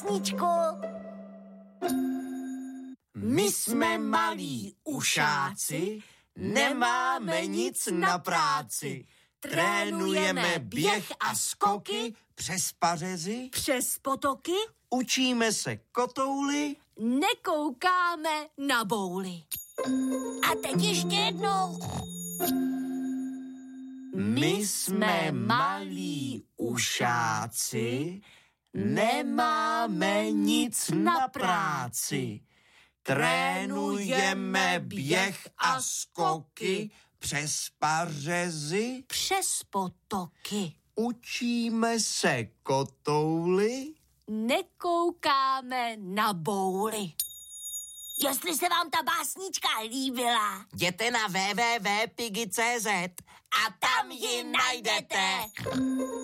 básničku. My jsme malí ušáci, nemáme nic na práci. Trénujeme běh a skoky přes pařezy, Přes potoky učíme se kotouly. nekoukáme na bouly. A teď ještě jednou. My jsme malí ušáci, nemáme nic na práci. Trénujeme běh a skoky přes pařezy, Přes potoky učíme se kotouly. nekoukáme na bouly. Jestli se vám ta básnička líbila, Jděte na www.pigi.cz a tam ji najdete.